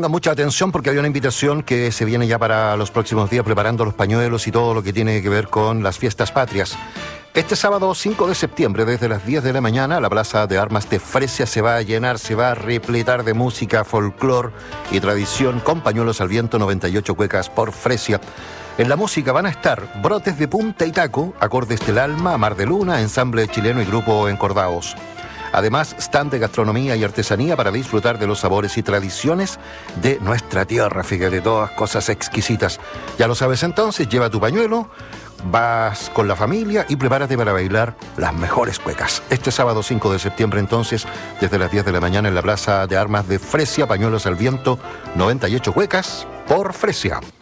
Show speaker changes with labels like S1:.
S1: pongan mucha atención porque hay una invitación que se viene ya para los próximos días, preparando los pañuelos y todo lo que tiene que ver con las fiestas patrias. Este sábado 5 de septiembre, desde las 10 de la mañana, la Plaza de Armas de Fresia se va a llenar, se va a repletar de música, folclor y tradición con pañuelos al viento, 98 cuecas por Fresia. En la música van a estar Brotes de Punta y Taco, Acordes del Alma, Mar de Luna, Ensamble Chileno y Grupo Encordados. Además, stand de gastronomía y artesanía para disfrutar de los sabores y tradiciones de nuestra tierra. Fíjate, todas cosas exquisitas. Ya lo sabes entonces, lleva tu pañuelo, vas con la familia y prepárate para bailar las mejores cuecas. Este sábado 5 de septiembre entonces, desde las 10 de la mañana en la Plaza de Armas de Fresia, pañuelos al viento, 98 cuecas por Fresia.